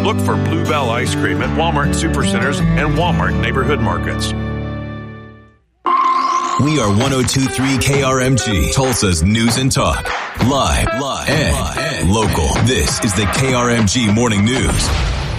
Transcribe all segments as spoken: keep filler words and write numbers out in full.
Look for Bluebell Ice Cream at Walmart Supercenters and Walmart Neighborhood Markets. We are one oh two point three K R M G, Tulsa's News and Talk. Live, live, and, live and local. This is the K R M G Morning News.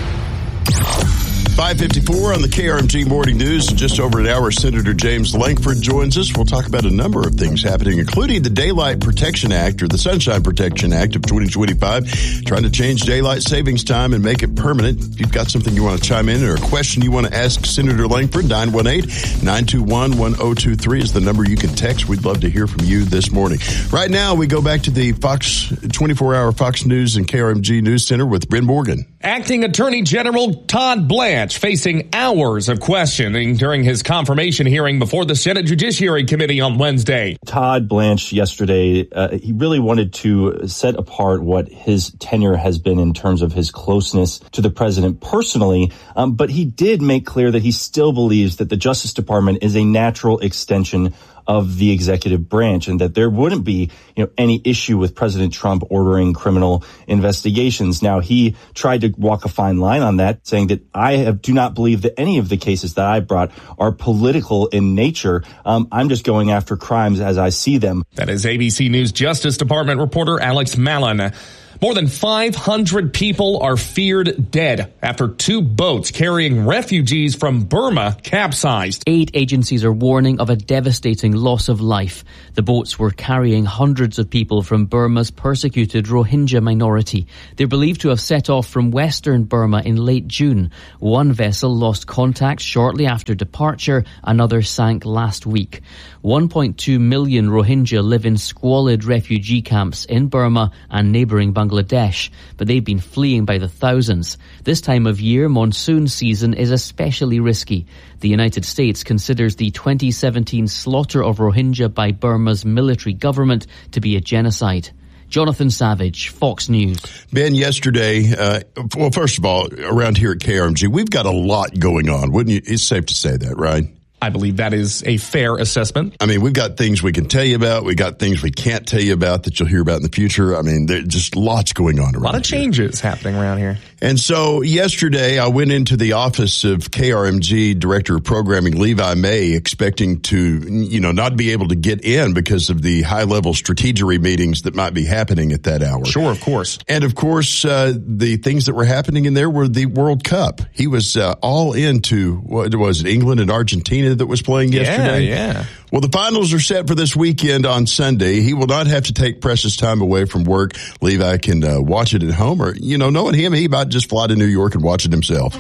five fifty-four on the K R M G Morning News. In just over an hour, Senator James Lankford joins us. We'll talk about a number of things happening, including the Daylight Protection Act, or the Sunshine Protection Act of twenty twenty-five, trying to change daylight savings time and make it permanent. If you've got something you want to chime in or a question you want to ask Senator Lankford, nine one eight, nine two one, one oh two three is the number you can text. We'd love to hear from you this morning. Right now, we go back to the Fox twenty-four hour Fox News and K R M G News Center with Bryn Morgan. Acting Attorney General Todd Blanche facing hours of questioning during his confirmation hearing before the Senate Judiciary Committee on Wednesday. Todd Blanche yesterday, uh, he really wanted to set apart what his tenure has been in terms of his closeness to the president personally, um, but he did make clear that he still believes that the Justice Department is a natural extension of the executive branch, and that there wouldn't be, you know, any issue with President Trump ordering criminal investigations. Now, he tried to walk a fine line on that, saying that I have, do not believe that any of the cases that I brought are political in nature. Um, I'm just going after crimes as I see them. That is A B C News Justice Department reporter Alex Mallon. More than five hundred people are feared dead after two boats carrying refugees from Burma capsized. Aid agencies are warning of a devastating loss of life. The boats were carrying hundreds of people from Burma's persecuted Rohingya minority. They're believed to have set off from western Burma in late June. One vessel lost contact shortly after departure. Another sank last week. one point two million Rohingya live in squalid refugee camps in Burma and neighbouring Bangladesh, but they've been fleeing by the thousands. This time of year, monsoon season, is especially risky. The United States considers the twenty seventeen slaughter of Rohingya by Burma's military government to be a genocide. Jonathan Savage, Fox News. Ben, yesterday, uh, well, first of all, around here at K R M G, we've got a lot going on, wouldn't you? It's safe to say that, right? I believe that is a fair assessment. I mean, we've got things we can tell you about. We got things we can't tell you about that you'll hear about in the future. I mean, there's just lots going on around here. A lot of changes here. happening around here. And so yesterday I went into the office of K R M G Director of Programming Levi May, expecting to, you know, not be able to get in because of the high-level strategery meetings that might be happening at that hour. Sure, of course. And of course, uh, the things that were happening in there were the World Cup. He was uh, all into, what was it, England and Argentina that was playing yesterday? Yeah, yeah. Well, the finals are set for this weekend on Sunday. He will not have to take precious time away from work. Levi can uh, watch it at home, or, you know, knowing him, he might just fly to New York and watch it himself.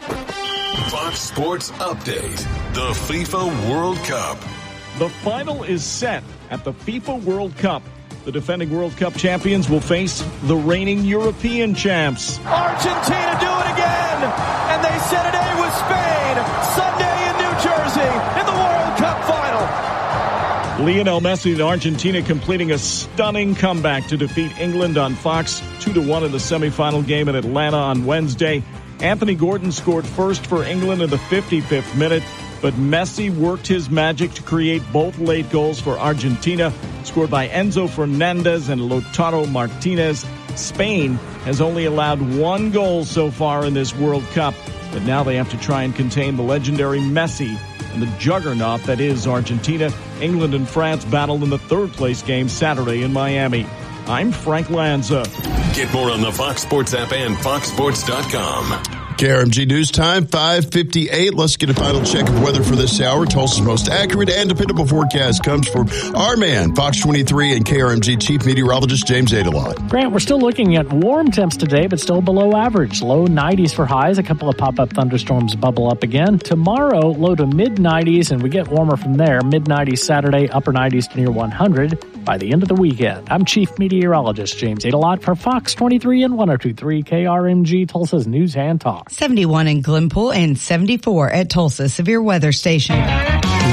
Fox Sports Update. The FIFA World Cup. The final is set at the FIFA World Cup. The defending World Cup champions will face the reigning European champs. Argentina do it again, and they set an A with Spain Sunday in New Jersey in the World Cup final. Lionel Messi and Argentina completing a stunning comeback to defeat England on Fox two to one in the semifinal game in Atlanta on Wednesday. Anthony Gordon scored first for England in the fifty-fifth minute, but Messi worked his magic to create both late goals for Argentina, scored by Enzo Fernandez and Lautaro Martinez. Spain has only allowed one goal so far in this World Cup, but now they have to try and contain the legendary Messi and the juggernaut that is Argentina. England and France battle in the third-place game Saturday in Miami. I'm Frank Lanza. Get more on the Fox Sports app and fox sports dot com. K R M G News Time, five fifty-eight. Let's get a final check of weather for this hour. Tulsa's most accurate and dependable forecast comes from our man, Fox twenty-three and K R M G Chief Meteorologist James Adelot. Grant, we're still looking at warm temps today, but still below average. Low nineties for highs. A couple of pop-up thunderstorms bubble up again. Tomorrow, low to mid-nineties, and we get warmer from there. Mid-nineties Saturday, upper nineties to near one hundred by the end of the weekend. I'm Chief Meteorologist James Adelot for Fox twenty-three and one oh two point three K R M G, Tulsa's News and Talk. seventy-one in Glenpool and seventy-four at Tulsa Severe Weather Station.